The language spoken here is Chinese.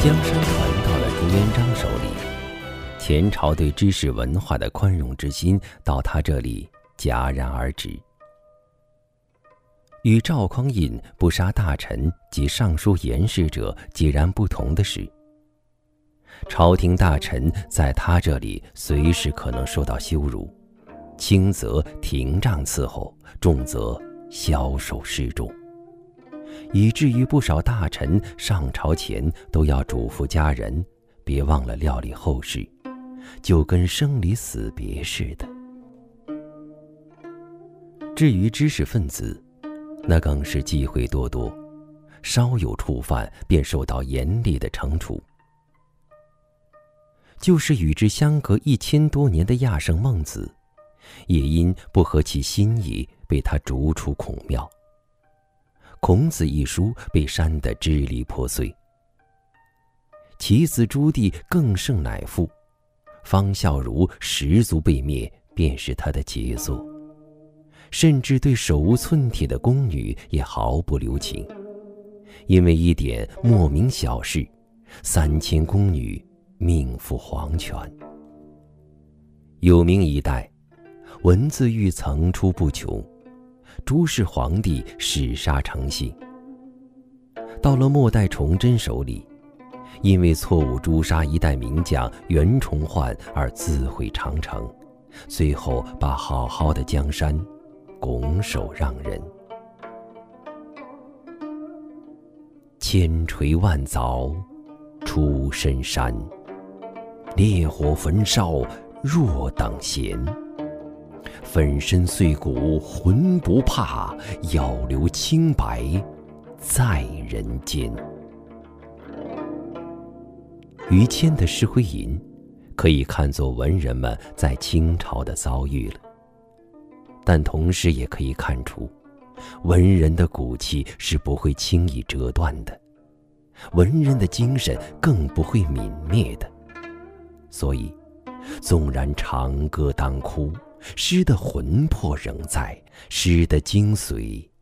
江山传到了朱元璋手里，前朝对知识文化的宽容之心到他这里戛然而止。与赵匡胤不杀大臣及尚书言事者截然不同的是，朝廷大臣在他这里随时可能受到羞辱，轻则廷杖伺候，重则枭首示众，以至于不少大臣上朝前都要嘱咐家人别忘了料理后事，就跟生离死别似的。至于知识分子，那更是机会多多，稍有触犯便受到严厉的惩处。就是与之相隔1000多年的亚圣孟子，也因不合其心意被他逐出孔庙。孔子一书被删得支离破碎。其子朱棣更胜乃父，方孝孺十族被灭便是他的杰作，甚至对手无寸铁的宫女也毫不留情，因为一点莫名小事，3000宫女命赴黄泉。有名一代，文字狱层出不穷，朱氏皇帝弑杀成性。到了末代崇祯手里，因为错误诛杀一代名将袁崇焕而自毁长城，最后把好好的江山拱手让人。千锤万凿出深山，烈火焚烧若等闲。粉身碎骨浑不怕，要留清白在人间。于谦的《诗会吟》可以看作文人们在清朝的遭遇了，但同时也可以看出，文人的骨气是不会轻易折断的，文人的精神更不会泯灭的。所以纵然长歌当哭，诗的魂魄仍在，诗的精髓